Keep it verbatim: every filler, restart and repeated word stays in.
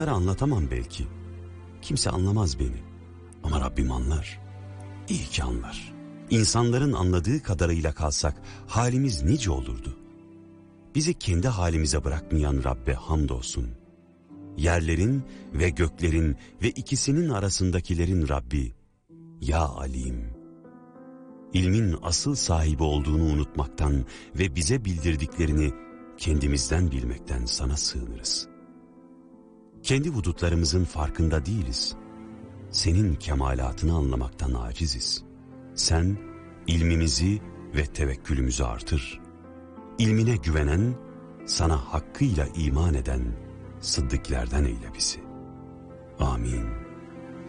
Anlatamam belki. Kimse anlamaz beni. Ama Rabbim anlar. İyi ki anlar. İnsanların anladığı kadarıyla kalsak halimiz nice olurdu. Bizi kendi halimize bırakmayan Rabbe hamdolsun. Yerlerin ve göklerin ve ikisinin arasındakilerin Rabbi, ya Alim. İlmin asıl sahibi olduğunu unutmaktan ve bize bildirdiklerini kendimizden bilmekten sana sığınırız. Kendi vücutlarımızın farkında değiliz. Senin kemalatını anlamaktan aciziz. Sen ilmimizi ve tevekkülümüzü artır. İlmine güvenen, sana hakkıyla iman eden sıddıklerden eyle bizi. Amin.